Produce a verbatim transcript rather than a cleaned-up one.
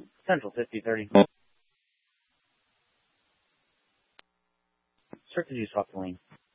Central fifty thirty. Sir, could you talk to Lane?